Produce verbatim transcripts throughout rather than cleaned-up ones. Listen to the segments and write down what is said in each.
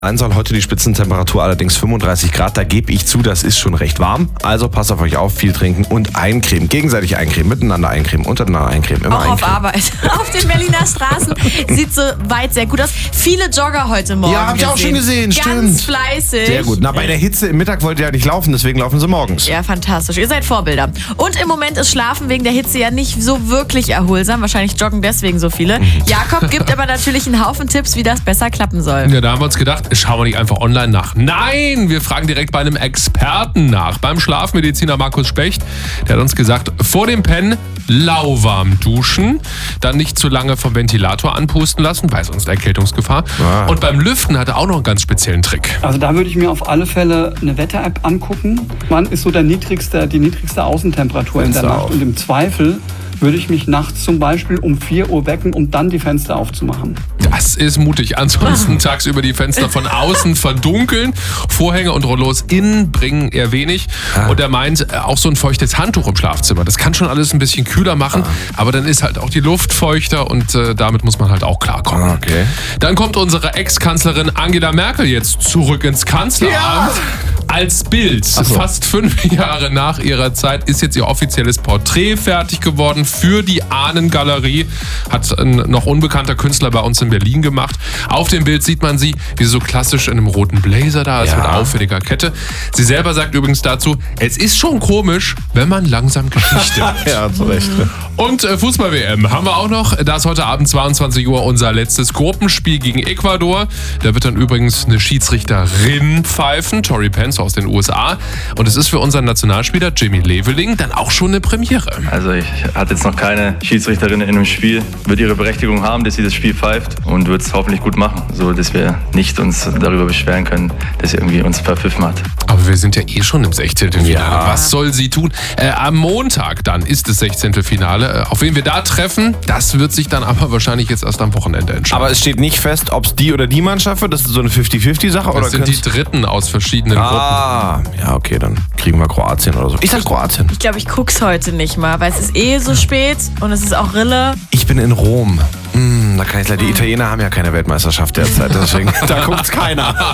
Ein soll heute die Spitzentemperatur allerdings fünfunddreißig Grad, da gebe ich zu, das ist schon recht warm. Also passt auf euch auf, viel trinken und eincremen. Gegenseitig eincremen, miteinander eincremen, untereinander eincremen, immer Auch eincremen. auf Arbeit. Auf den Berliner Straßen sieht so weit sehr gut aus. Viele Jogger heute Morgen Ja, hab ich auch schon gesehen, Ganz stimmt. fleißig. Sehr gut. Na, bei der Hitze im Mittag wollt ihr ja nicht laufen, deswegen laufen sie morgens. Ja, fantastisch. Ihr seid Vorbilder. Und im Moment ist Schlafen wegen der Hitze ja nicht so wirklich erholsam. Wahrscheinlich joggen deswegen so viele. Jakob gibt aber natürlich einen Haufen Tipps, wie das besser klappen soll. Ja, da haben wir uns gedacht, schauen wir nicht einfach online nach. Nein, wir fragen direkt bei einem Experten nach. Beim Schlafmediziner Markus Specht. Der hat uns gesagt, vor dem Pennen lauwarm duschen, dann nicht zu lange vom Ventilator anpusten lassen, weil sonst Erkältungsgefahr. Ah. Und beim Lüften hat er auch noch einen ganz speziellen Trick. Also da würde ich mir auf alle Fälle eine Wetter-App angucken. Wann ist so der niedrigste, die niedrigste Außentemperatur in der Fenster Nacht? auf. Und im Zweifel würde ich mich nachts zum Beispiel um vier Uhr wecken, um dann die Fenster aufzumachen. Das ist mutig. Ansonsten tagsüber die Fenster von außen verdunkeln. Vorhänge und Rollos innen bringen eher wenig. Und er meint, auch so ein feuchtes Handtuch im Schlafzimmer. Das kann schon alles ein bisschen kühler machen. Aber dann ist halt auch die Luft feuchter und äh, damit muss man halt auch klarkommen. Okay. Dann kommt unsere Ex-Kanzlerin Angela Merkel jetzt zurück ins Kanzleramt. Ja. Als Bild. so. Fast fünf Jahre nach ihrer Zeit ist jetzt ihr offizielles Porträt fertig geworden für die Ahnengalerie. Hat ein noch unbekannter Künstler bei uns in Berlin gemacht. Auf dem Bild sieht man sie, wie sie so klassisch in einem roten Blazer da ist, Ja. mit auffälliger Kette. Sie selber sagt übrigens dazu, es ist schon komisch, wenn man langsam Geschichte hat. Ja, zu Recht. Und äh, Fußball-W M haben wir auch noch. Da ist heute Abend zweiundzwanzig Uhr unser letztes Gruppenspiel gegen Ecuador. Da wird dann übrigens eine Schiedsrichterin pfeifen, Tori Pence aus den U S A. Und es ist für unseren Nationalspieler Jimmy Leveling dann auch schon eine Premiere. Also ich hatte jetzt noch keine Schiedsrichterin in einem Spiel, wird ihre Berechtigung haben, dass sie das Spiel pfeift und wird es hoffentlich gut machen, so dass wir nicht uns darüber beschweren können, dass sie irgendwie uns verpfiffen hat. Aber wir sind ja eh schon im Sechzehntelfinale. Ja. Was soll sie tun? Äh, am Montag dann ist das Sechzehntelfinale. Äh, auf wen wir da treffen, das wird sich dann aber wahrscheinlich jetzt erst am Wochenende entscheiden. Aber es steht nicht fest, ob es die oder die Mannschaft wird. Das ist so eine fünfzig fünfzig Sache. Oder das sind die können's- Dritten aus verschiedenen Gruppen. Ah, ja, okay, dann kriegen wir Kroatien oder so. Ich sag Kroatien. Ich glaube, ich guck's heute nicht mal, weil es ist eh so spät und es ist auch Rille. Ich bin in Rom. Hm, da kann ich leider. Die Italiener haben ja keine Weltmeisterschaft derzeit, deswegen da guckt's keiner.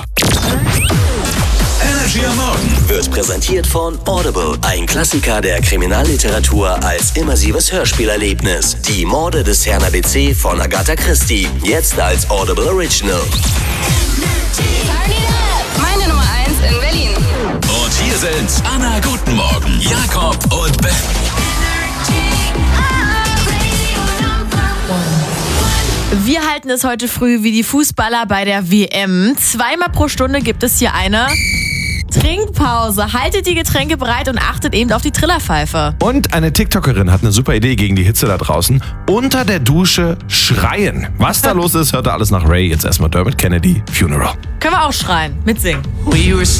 Energy am Morgen wird präsentiert von Audible, ein Klassiker der Kriminalliteratur als immersives Hörspielerlebnis. Die Morde des Herrn A B C von Agatha Christie, jetzt als Audible Original. Meine Nummer eins in Berlin. Und hier sind Anna Guten Morgen, Jakob und Ben. Wir halten es heute früh wie die Fußballer bei der W M. Zweimal pro Stunde gibt es hier eine Trinkpause. Haltet die Getränke bereit und achtet eben auf die Trillerpfeife. Und eine TikTokerin hat eine super Idee gegen die Hitze da draußen. Unter der Dusche schreien. Was da los ist, hört ihr alles nach Ray. Jetzt erstmal Dermot Kennedy, Funeral. Können wir auch schreien, mitsingen.